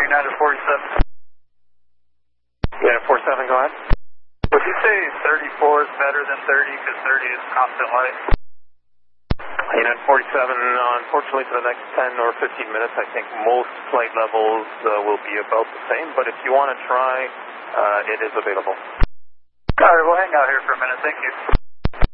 United 47. United 47, go ahead. Would you say 34 is better than 30 because 30 is constant light? United 47, unfortunately for the next 10 or 15 minutes, I think most flight levels will be about the same, but if you want to try, it is available. All right, we'll hang out here for a minute. Thank you.